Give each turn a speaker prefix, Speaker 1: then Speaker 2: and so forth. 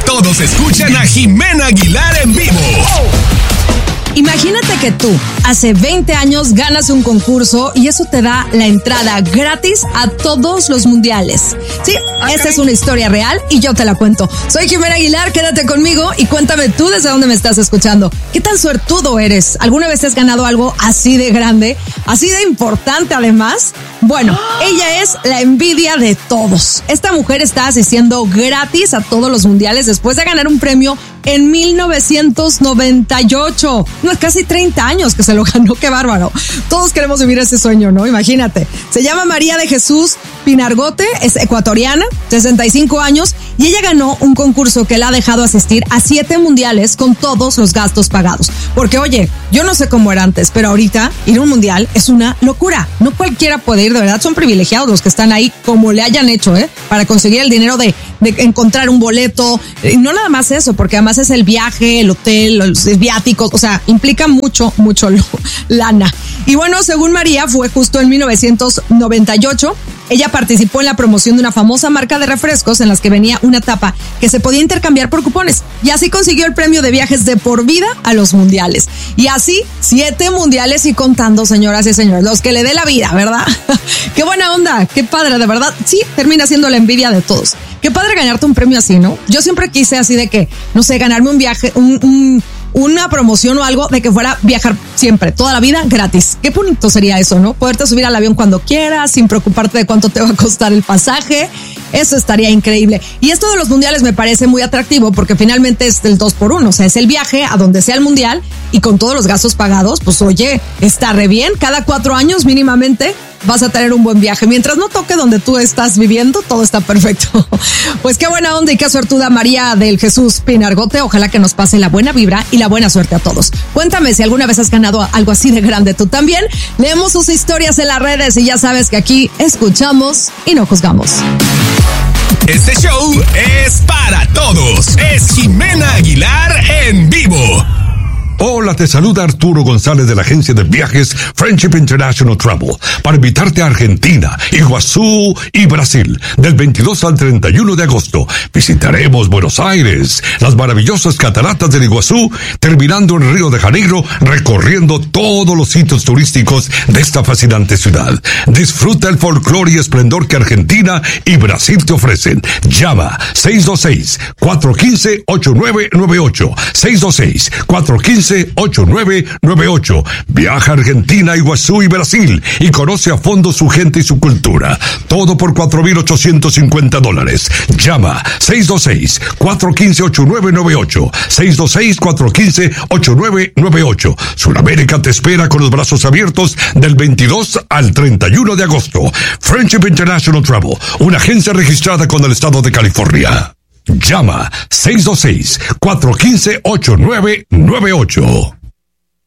Speaker 1: todos escuchan a Jimena Aguilar en vivo.
Speaker 2: Imagínate que tú, hace 20 años, ganas un concurso y eso te da la entrada gratis a todos los mundiales. Sí, esta es una historia real y yo te la cuento. Soy Jimena Aguilar, quédate conmigo y cuéntame tú desde dónde me estás escuchando. ¿Qué tan suertudo eres? ¿Alguna vez te has ganado algo así de grande? ¿Así de importante además? Bueno, ella es la envidia de todos. Esta mujer está asistiendo gratis a todos los mundiales después de ganar un premio en 1998. No, es casi 30 años que se lo ganó, qué bárbaro. Todos queremos vivir ese sueño, ¿no? Imagínate. Se llama María de Jesús Pinargote, es ecuatoriana, 65 años, y ella ganó un concurso que la ha dejado asistir a 7 mundiales con todos los gastos pagados. Porque, oye, yo no sé cómo era antes, pero ahorita ir a un mundial es una locura. No cualquiera puede ir, de verdad son privilegiados los que están ahí, como le hayan hecho, para conseguir el dinero de encontrar un boleto. Y no nada más eso, porque además es el viaje, el hotel, los viáticos, o sea, implica mucho lana. Y bueno, según María, fue justo en 1998. Ella participó en la promoción de una famosa marca de refrescos en las que venía una tapa que se podía intercambiar por cupones. Y así consiguió el premio de viajes de por vida a los mundiales. Y así, 7 mundiales y contando, señoras y señores, los que le dé la vida, ¿verdad? Qué buena onda, qué padre, de verdad. Sí, termina siendo la envidia de todos. Qué padre ganarte un premio así, ¿no? Yo siempre quise así de que, no sé, ganarme un viaje, una promoción o algo de que fuera viajar siempre, toda la vida, gratis. Qué bonito sería eso, ¿no? Poderte subir al avión cuando quieras, sin preocuparte de cuánto te va a costar el pasaje. Eso estaría increíble. Y esto de los mundiales me parece muy atractivo porque finalmente es el 2x1, o sea, es el viaje a donde sea el mundial y con todos los gastos pagados, pues oye, está re bien. Cada 4 años mínimamente vas a tener un buen viaje. Mientras no toque donde tú estás viviendo, todo está perfecto. Pues qué buena onda y qué suertuda María del Jesús Pinargote. Ojalá que nos pase la buena vibra y la buena suerte a todos. Cuéntame si alguna vez has ganado algo así de grande tú también. Leemos sus historias en las redes y ya sabes que aquí escuchamos y no juzgamos.
Speaker 1: Este show es para todos. Es Jimena Aguilar en vivo.
Speaker 3: Hola, te saluda Arturo González de la agencia de viajes Friendship International Travel para invitarte a Argentina, Iguazú y Brasil del 22 al 31 de agosto. Visitaremos Buenos Aires, las maravillosas cataratas del Iguazú, terminando en Río de Janeiro, recorriendo todos los sitios turísticos de esta fascinante ciudad. Disfruta el folclore y esplendor que Argentina y Brasil te ofrecen. Llama 626-415-8998. 626-415-8998. Viaja a Argentina, Iguazú y Brasil y conoce a fondo su gente y su cultura. Todo por $4,850. Llama 626-415-8998. 626-415-8998. Sudamérica te espera con los brazos abiertos del 22 al 31 de agosto. Friendship International Travel, una agencia registrada con el estado de California. Llama 626-415-8998.